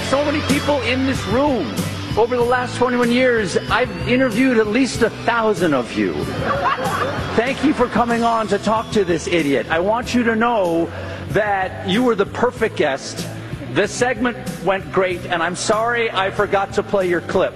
so many people in this room. Over the last 21 years, I've interviewed at least 1,000 of you. Thank you for coming on to talk to this idiot. I want you to know that you were the perfect guest. This segment went great, and I'm sorry I forgot to play your clip.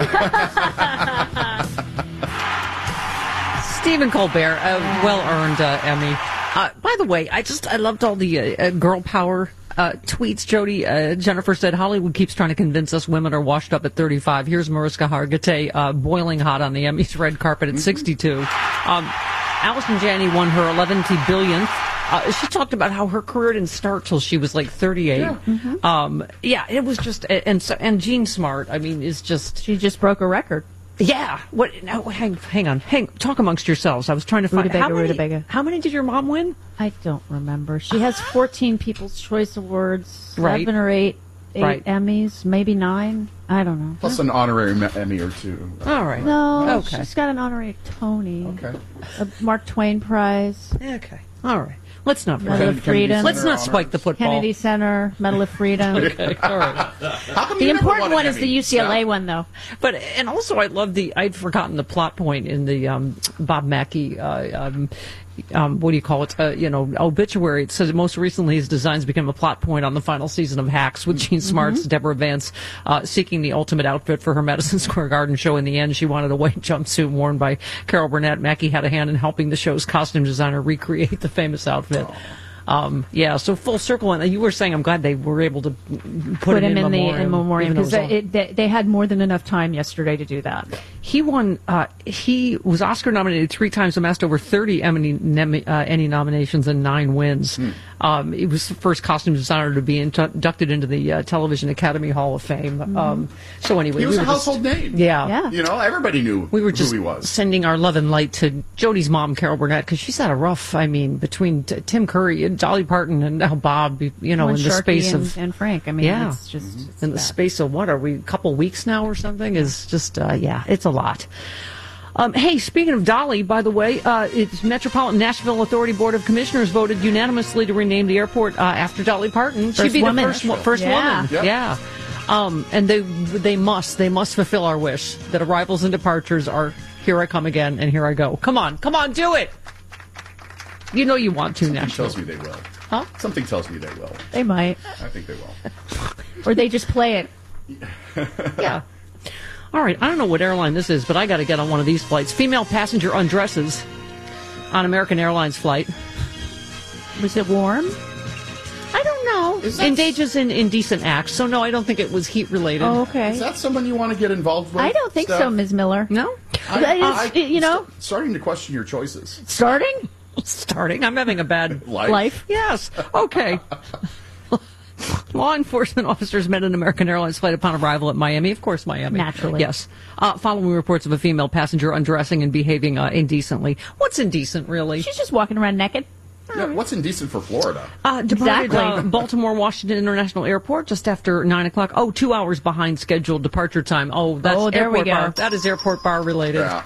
Stephen Colbert, a well-earned Emmy. By the way, I loved all the girl power tweets. Jody, Jennifer said, Hollywood keeps trying to convince us women are washed up at 35. Here's Mariska Hargitay boiling hot on the Emmys red carpet at 62. Allison Janney won her 11th billionth. She talked about how her career didn't start till she was like 38. Yeah, it was just, and Jean Smart, I mean, is just... She just broke a record. Yeah. What? No, hang on. Talk amongst yourselves. I was trying to find Rutabaga. How many did your mom win? I don't remember. She has 14 People's Choice Awards, 7 or 8 Emmys, maybe 9. I don't know. Plus an honorary Emmy or 2. All right. No, okay. She's got an honorary Tony. Okay. A Mark Twain Prize. Okay. all right. Let's not Medal of Freedom. Let's not spike the football. Kennedy Center, Medal of Freedom. Okay, all right. The important one is the UCLA one, though. But and also, I love I'd forgotten the plot point in the Bob Mackey. What do you call it? Obituary. It says most recently his designs became a plot point on the final season of Hacks with Jean Smart's Deborah Vance seeking the ultimate outfit for her Madison Square Garden show. In the end, she wanted a white jumpsuit worn by Carol Burnett. Mackey had a hand in helping the show's costume designer recreate the famous outfit. So full circle, and you were saying I'm glad they were able to put him in memoriam because they had more than enough time yesterday to do that. He won. He was Oscar nominated 3 times, amassed over 30 Emmy nominations and 9 wins. He was the first costume designer to be inducted into the Television Academy Hall of Fame. So anyway, he was a household name. Yeah. Everybody knew who he was. Sending our love and light to Jody's mom, Carol Burnett, because she's had a rough. Between Tim Curry and Dolly Parton and now Bob, in the space of and Frank. It's just in the space of what are we? A couple weeks now or something? Is just it's a lot. Hey, speaking of Dolly, by the way, it's Metropolitan Nashville Authority Board of Commissioners voted unanimously to rename the airport after Dolly Parton. She'd be the first woman. Yeah. And they must fulfill our wish that arrivals and departures are here I come again and here I go. Come on, do it. You know you want to, Nashville. Something tells me they will. Huh? Something tells me they will. They might. I think they will. Or they just play it. Yeah. All right, I don't know what airline this is, but I got to get on one of these flights. Female passenger undresses on American Airlines flight. Was it warm? I don't know. Engages in indecent acts. So, no, I don't think it was heat-related. Oh, okay. Is that someone you want to get involved with? I don't think so, Ms. Miller. No? Starting to question your choices. Starting? I'm having a bad life. Yes. Okay. Law enforcement officers met an American Airlines flight upon arrival at Miami. Of course, Miami. Naturally. Yes. Following reports of a female passenger undressing and behaving indecently. What's indecent, really? She's just walking around naked. Yeah, what's indecent for Florida? Departed Baltimore-Washington International Airport just after 9 o'clock. 2 hours behind scheduled departure time. That's there we airport go. bar. That is airport bar related. Yeah.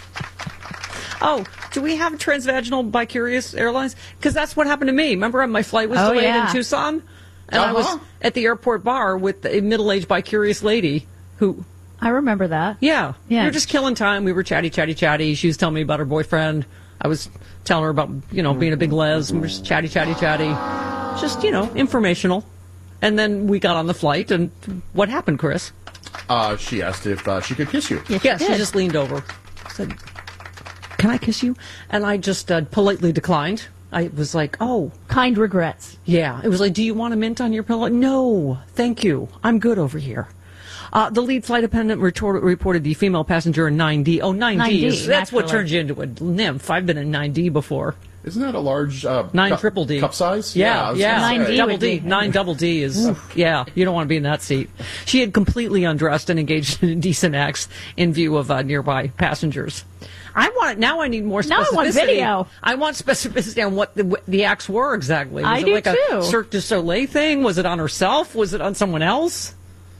Do we have Transvaginal Vicarious Airlines? Because that's what happened to me. Remember, my flight was delayed in Tucson? And I was at the airport bar with a middle-aged bicurious lady who... I remember that. Yeah. We were just killing time. We were chatty. She was telling me about her boyfriend. I was telling her about, being a big les. We were just chatty. Just, informational. And then we got on the flight, and what happened, Chris? She asked if she could kiss you. Yes, she just leaned over. Said, "Can I kiss you?" And I just politely declined. I was like, "Oh." Kind regrets. Yeah. It was like, "Do you want a mint on your pillow?" "No, thank you. I'm good over here." The lead flight attendant reported the female passenger in 9D. 9D. That's what turns you into a nymph. I've been in 9D before. Isn't that a large 9 triple D cup size? Yeah. 9D double D. 9 double D is you don't want to be in that seat. She had completely undressed and engaged in indecent acts in view of nearby passengers. I need more specificity. Now I want video. I want specificity on what the acts were exactly. Was I it do like too. a Cirque du Soleil thing? Was it on herself? Was it on someone else?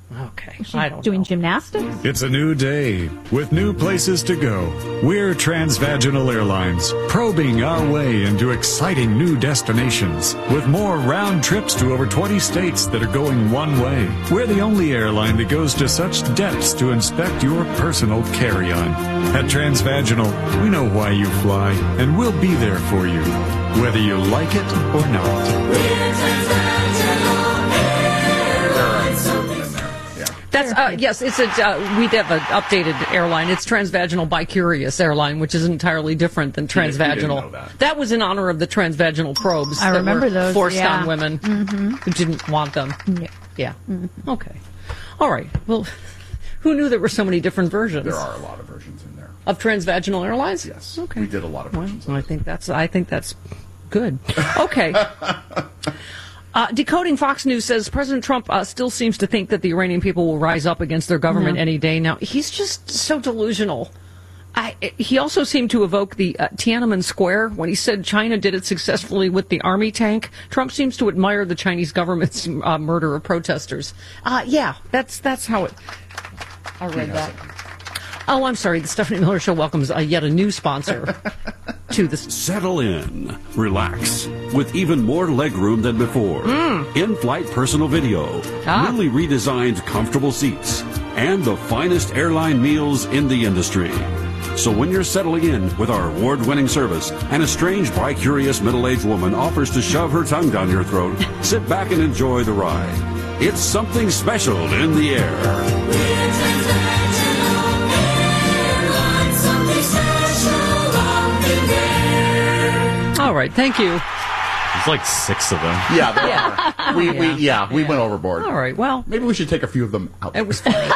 Okay, I don't doing know. gymnastics? It's a new day with new places to go. We're Transvaginal Airlines, probing our way into exciting new destinations with more round trips to over 20 states that are going one way. We're the only airline that goes to such depths to inspect your personal carry-on. At Transvaginal, we know why you fly, and we'll be there for you, whether you like it or not. We're Transvaginal Airlines. That's yes. It's we have an updated airline. It's Transvaginal Bicurious Airline, which is entirely different than Transvaginal. Know that. That was in honor of the transvaginal probes. I remember those. Forced on women who didn't want them. Yeah. Mm-hmm. Okay. All right. Well, who knew there were so many different versions? There are a lot of versions in there. Of Transvaginal Airlines? Yes. Okay. We did a lot of versions. Well, I think that's good. Okay. Decoding Fox News says President Trump still seems to think that the Iranian people will rise up against their government any day now. He's just so delusional. He also seemed to evoke the Tiananmen Square when he said China did it successfully with the army tank. Trump seems to admire the Chinese government's murder of protesters. Yeah, that's how it... I read that. Oh, I'm sorry. The Stephanie Miller Show welcomes yet a new sponsor to this. Settle in. Relax. With even more legroom than before. In-flight personal video. Newly redesigned comfortable seats. And the finest airline meals in the industry. So when you're settling in with our award-winning service and a strange bi-curious middle-aged woman offers to shove her tongue down your throat, sit back and enjoy the ride. It's something special in the air. All right, thank you. There's like 6 of them. Yeah, there are. We went overboard. All right, well. Maybe we should take a few of them out. It was funny.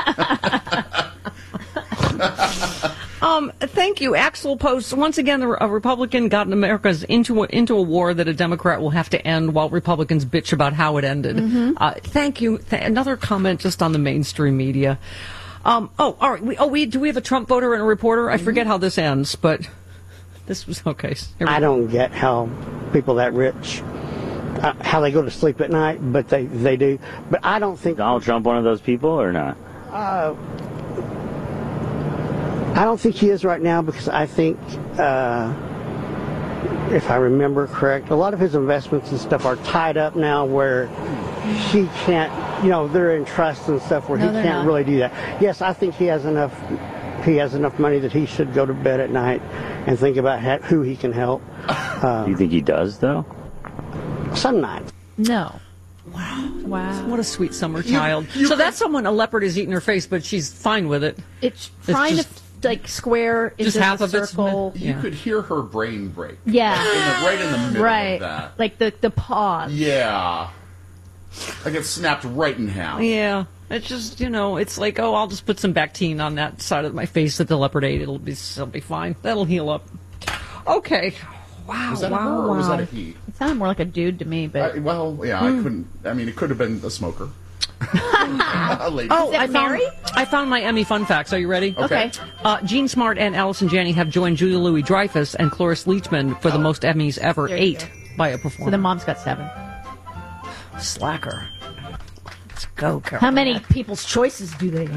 Thank you. Axel posts, once again, a Republican got America's into a war that a Democrat will have to end while Republicans bitch about how it ended. Thank you. Another comment just on the mainstream media. All right. Do we have a Trump voter and a reporter? I forget how this ends, but this was okay. I don't get how people that rich, how they go to sleep at night, but they do. But I don't think Donald Trump one of those people or not? I don't think he is right now because I think, if I remember correct, a lot of his investments and stuff are tied up now where he can't, they're in trust and stuff where he can't really do that. Yes, I think he has enough money that he should go to bed at night and think about who he can help. Do you think he does, though? Some nights. No. Wow. What a sweet summer child. So that's someone a leopard is eating her face, but she's fine with it. It's trying to square just into half a of circle. You could hear her brain break. Yeah. Right in the middle of that. Like the pause. Yeah. Like it snapped right in half. Yeah. It's just, it's like, I'll just put some Bactine on that side of my face that the leopard ate. It'll be fine. That'll heal up. Okay. Wow. Was that a her or was that a he? It sounded more like a dude to me, but... I couldn't... I mean, it could have been a smoker. A lady. I found my Emmy fun facts. Are you ready? Okay. Gene Smart and Allison Janney have joined Julia Louis-Dreyfus and Cloris Leachman for the most Emmys ever, 8 by a performer. So the mom's got 7. Slacker. Let's go, Carol. How many People's Choices do they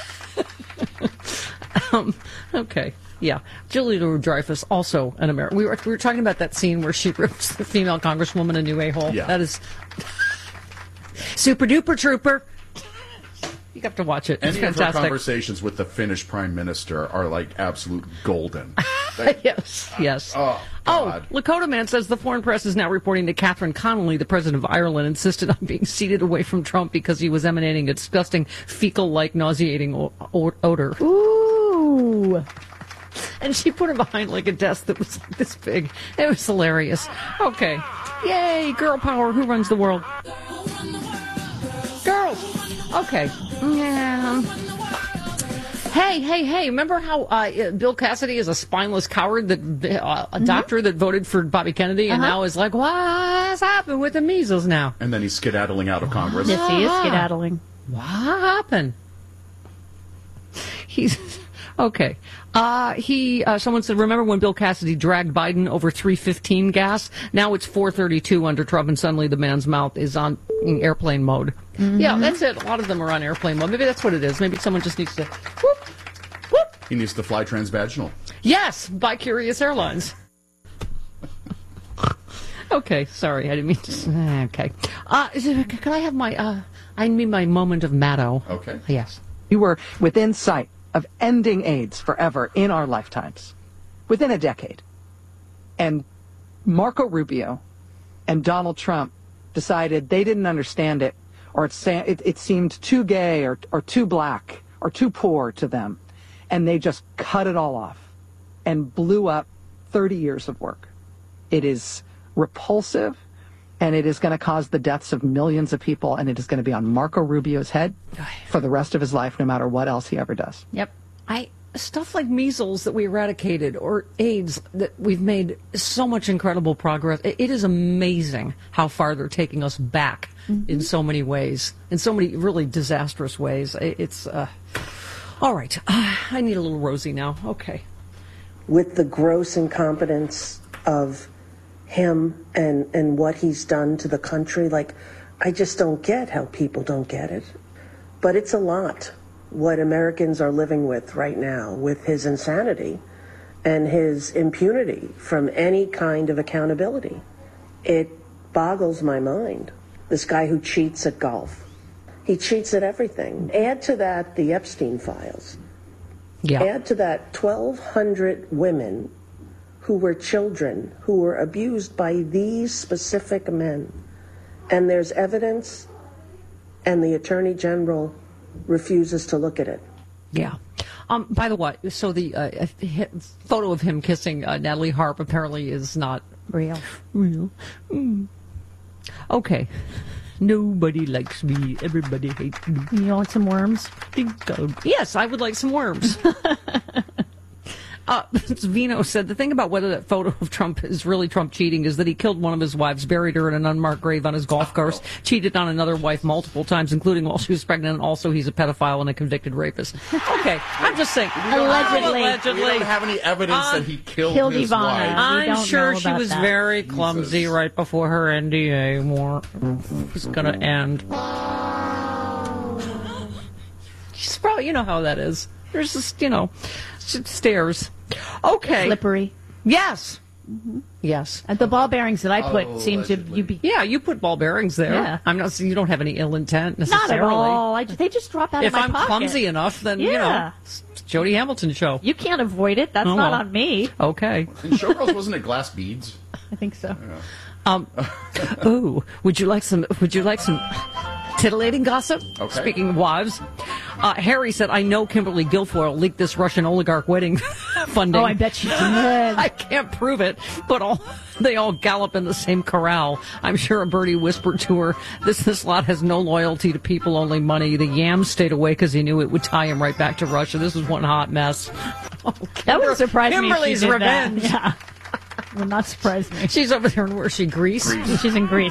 have? Okay. Yeah, Julia Louis-Dreyfus, also an American. We were talking about that scene where she rips the female congresswoman a new a-hole. Yeah. That is super duper trooper. You have to watch it. It's Any fantastic. of her conversations with the Finnish prime minister are like absolute golden. Yes. Oh, God. Lakota Man says the foreign press is now reporting that Catherine Connolly, the president of Ireland, insisted on being seated away from Trump because he was emanating a disgusting fecal-like nauseating odor. Ooh. And she put him behind like a desk that was like this big. It was hilarious. Okay. Yay, girl power. Who runs the world? Girls. Okay. Yeah. Hey. Remember how Bill Cassidy is a spineless coward, that a doctor that voted for Bobby Kennedy and now is like, what's happened with the measles now? And then he's skedaddling out of Congress. Yes, he is skedaddling. What happened? Okay. Someone said, remember when Bill Cassidy dragged Biden over 315 gas? Now it's 432 under Trump, and suddenly the man's mouth is on airplane mode. Mm-hmm. Yeah, that's it. A lot of them are on airplane mode. Maybe that's what it is. Maybe someone just needs to whoop, whoop. He needs to fly transvaginal. Yes, by Curious Airlines. Okay, sorry, I didn't mean to. Okay. Could I have my, I need my moment of Maddow. Okay. Yes. We were within sight of ending AIDS forever in our lifetimes, within a decade. And Marco Rubio and Donald Trump decided they didn't understand it, or it seemed too gay or too black or too poor to them. And they just cut it all off and blew up 30 years of work. It is repulsive, and it is going to cause the deaths of millions of people, and it is going to be on Marco Rubio's head for the rest of his life, no matter what else he ever does. Yep. Stuff like measles that we eradicated, or AIDS that we've made so much incredible progress. It is amazing how far they're taking us back in so many ways, in so many really disastrous ways. It's all right. I need a little rosy now. Okay. With the gross incompetence of him and what he's done to the country, I just don't get how people don't get it. But it's a lot what Americans are living with right now, with his insanity and his impunity from any kind of accountability. It boggles my mind. This guy who cheats at golf. He cheats at everything. Add to that the Epstein files. Yeah. Add to that 1,200 women who were children, who were abused by these specific men. And there's evidence, and the Attorney General refuses to look at it. Yeah. By the way, so the photo of him kissing Natalie Harp apparently is not real. Okay. Nobody likes me. Everybody hates me. You want some worms? Yes, I would like some worms. Vino said the thing about whether that photo of Trump is really Trump cheating is that he killed one of his wives, buried her in an unmarked grave on his golf course, cheated on another wife multiple times, including while she was pregnant, and also he's a pedophile and a convicted rapist. Okay, I'm just saying. Allegedly. We don't have any evidence that he killed his Ivana. wife. I'm sure she was very clumsy right before her NDA war was going to end. She's probably, you know how that is. There's just, stairs. Okay. Slippery. Yes. Mm-hmm. Yes. The ball bearings that I put seem to be. Yeah, you put ball bearings there. Yeah. I'm not saying you don't have any ill intent necessarily. Not at all. They just drop out of my pocket. If I'm clumsy enough, then it's Jody Hamilton show. You can't avoid it. That's not on me. Okay. In Showgirls, wasn't it glass beads? I think so. Yeah. Ooh, would you like some titillating gossip? Okay. Speaking of wives, Harry said, I know Kimberly Guilfoyle leaked this Russian oligarch wedding funding. Oh, I bet she did. I can't prove it, but they all gallop in the same corral. I'm sure a birdie whispered to her, this lot has no loyalty to people, only money. The yams stayed away because he knew it would tie him right back to Russia. This is one hot mess. That would surprise me. Kimberly's revenge. That. Yeah. Would not surprise me. She's over there. Where's she? Greece? She's in Greece.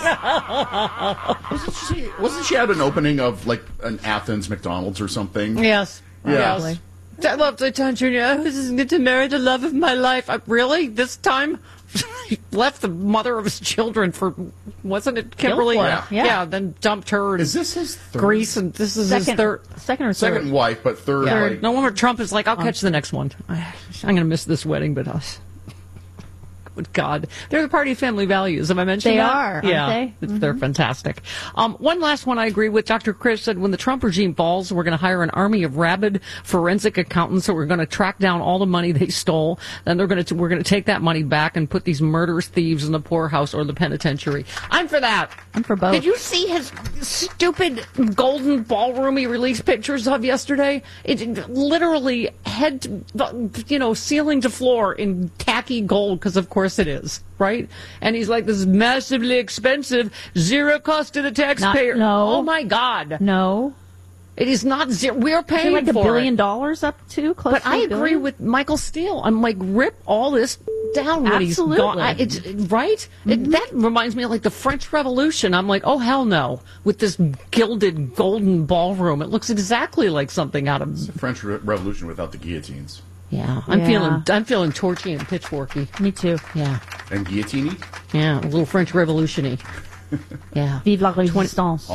Wasn't she at an opening of an Athens McDonald's or something? Yes. Yeah. Yes. I love the attention. I was going to marry the love of my life. Really? This time? He left the mother of his children for, wasn't it Kimberly? Yeah. Then dumped her. Is this his third? Greece, and this is his third. Second or third? Second wife, but third. Yeah. No wonder Trump is like, I'll catch the next one. I'm going to miss this wedding, but Good God. They're the party of family values. Have I mentioned they that? Are, aren't they? They're fantastic. One last one I agree with. Dr. Chris said, when the Trump regime falls, we're going to hire an army of rabid forensic accountants, so we're going to track down all the money they stole. Then we're going to take that money back and put these murderous thieves in the poorhouse or the penitentiary. I'm for that. I'm for both. Did you see his stupid golden ballroom he released pictures of yesterday? It literally ceiling to floor in tacky gold, because of course it is, right? And he's like, this is massively expensive, zero cost to the taxpayer. No. Oh my God. No. It is not zero. We're paying like for $1 billion up to close But to I $1 agree billion? with Michael Steele. I'm like, rip all this down when Absolutely. he's gone. It's right. That reminds me of like the French Revolution. I'm like, oh hell no! With this gilded golden ballroom, it looks exactly like something out of It's the French Revolution without the guillotines. Yeah, I'm feeling torchy and pitchforky. Me too. Yeah. And guillotine? Yeah, a little French Revolution-y. Yeah. Vive la résistance.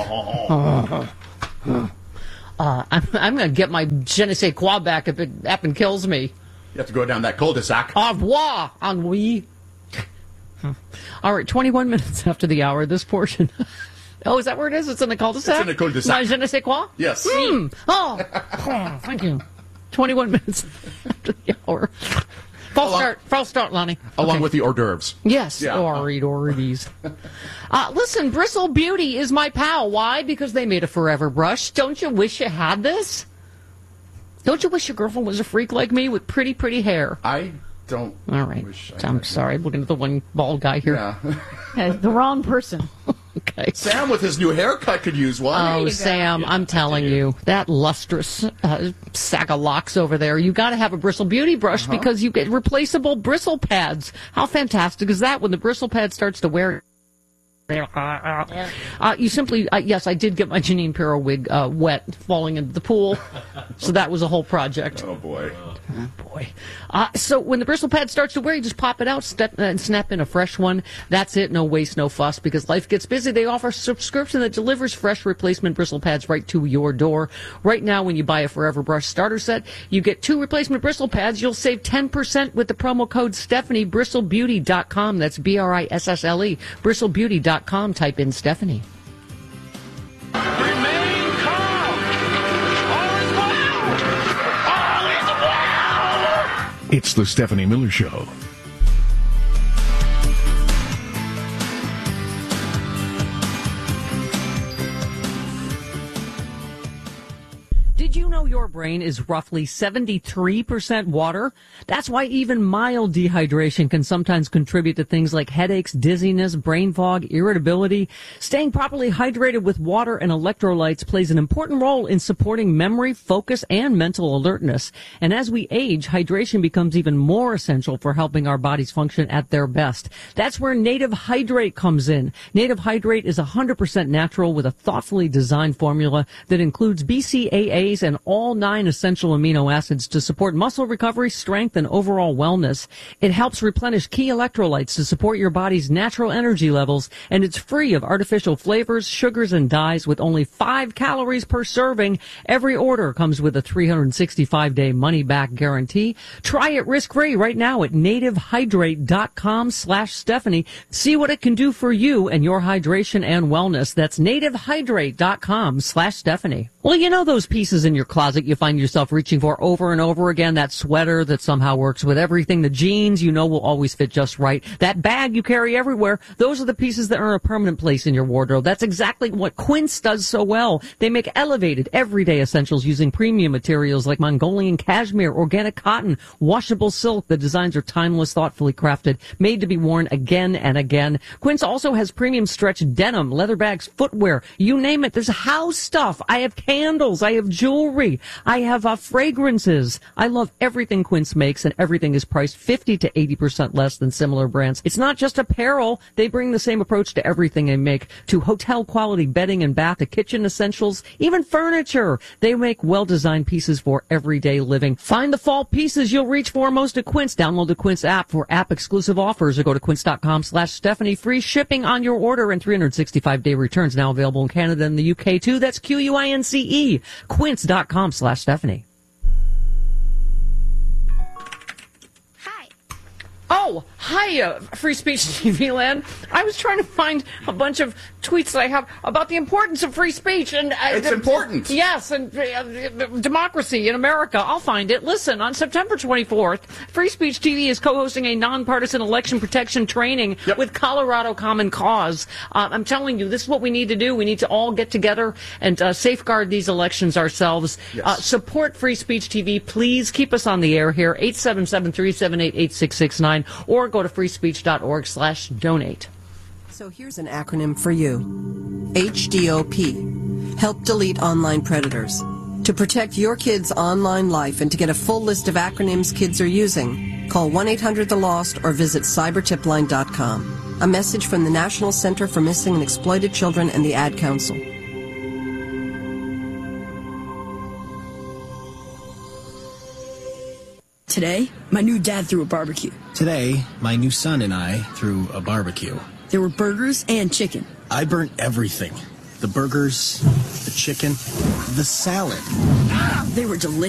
I'm going to get my je ne sais quoi back if it happen kills me. You have to go down that cul-de-sac. Au revoir, ennui. All right, 21 minutes after the hour, this portion. Oh, is that where it is? It's in the cul-de-sac? It's in the cul-de-sac. My je ne sais quoi? Yes. Oh, thank you. 21 minutes after the hour. False start, Lonnie. Along with the hors d'oeuvres. Yes, Yeah. hors listen, Bristle Beauty is my pal. Why? Because they made a forever brush. Don't you wish you had this? Don't you wish your girlfriend was a freak like me with pretty, pretty hair? I don't. All right. I'm sorry. I'm looking at the one bald guy here. Yeah. The wrong person. Okay. Sam with his new haircut could use one. Oh, Sam, I'm telling you, that lustrous sack of locks over there, you got to have a Bristle Beauty brush because you get replaceable bristle pads. How fantastic is that when the bristle pad starts to wear? You simply, yes, I did get my Janine Pirro wig wet falling into the pool, so that was a whole project. Oh, boy. Oh, boy. So when the bristle pad starts to wear, you just pop it out and snap in a fresh one. That's it. No waste, no fuss, because life gets busy. They offer a subscription that delivers fresh replacement bristle pads right to your door. Right now, when you buy a Forever Brush starter set, you get 2 replacement bristle pads. You'll save 10% with the promo code Stephanie. BristleBeauty.com. That's BRISSLE. BristleBeauty.com. Type in Stephanie. Remain calm. All is well. All is well. It's the Stephanie Miller Show. Did you know your brain is roughly 73% water? That's why even mild dehydration can sometimes contribute to things like headaches, dizziness, brain fog, irritability. Staying properly hydrated with water and electrolytes plays an important role in supporting memory, focus, and mental alertness. And as we age, hydration becomes even more essential for helping our bodies function at their best. That's where Native Hydrate comes in. Native Hydrate is 100% natural with a thoughtfully designed formula that includes BCAAs and all 9 essential amino acids to support muscle recovery, strength, and overall wellness. It helps replenish key electrolytes to support your body's natural energy levels, and it's free of artificial flavors, sugars, and dyes with only 5 calories per serving. Every order comes with a 365-day money-back guarantee. Try it risk-free right now at nativehydrate.com/Stephanie. See what it can do for you and your hydration and wellness. That's nativehydrate.com/Stephanie. Well, you know those pieces in your closet you find yourself reaching for over and over again? That sweater that somehow works with everything, the jeans you know will always fit just right, that bag you carry everywhere. Those are the pieces that earn a permanent place in your wardrobe. That's exactly what Quince does so well. They make elevated, everyday essentials using premium materials like Mongolian cashmere, organic cotton, washable silk. The designs are timeless, thoughtfully crafted, made to be worn again and again. Quince also has premium stretch denim, leather bags, footwear, you name it. There's house stuff. I have candles. I have jewelry. I have fragrances. I love everything Quince makes, and everything is priced 50 to 80% less than similar brands. It's not just apparel. They bring the same approach to everything they make, to hotel quality bedding and bath, to kitchen essentials, even furniture. They make well-designed pieces for everyday living. Find the fall pieces you'll reach for most at Quince. Download the Quince app for app-exclusive offers or go to quince.com/Stephanie. Free shipping on your order and 365-day returns now available in Canada and the UK too. That's QUINCE. Quince.com/Stephanie. Oh, hi, Free Speech TV land. I was trying to find a bunch of tweets that I have about the importance of free speech. And it's important. Yes, and democracy in America. I'll find it. Listen, on September 24th, Free Speech TV is co-hosting a nonpartisan election protection training with Colorado Common Cause. I'm telling you, this is what we need to do. We need to all get together and safeguard these elections ourselves. Yes. Support Free Speech TV. Please keep us on the air here, 877-378-8669. Or go to freespeech.org/donate. So here's an acronym for you. HDOP. Help delete online predators. To protect your kids' online life and to get a full list of acronyms kids are using, Call 1-800-THE-LOST or visit cybertipline.com. A message from the National Center for Missing and Exploited Children and the Ad Council. Today, my new dad threw a barbecue. Today, my new son and I threw a barbecue. There were burgers and chicken. I burnt everything. The burgers, the chicken, the salad. They were delicious.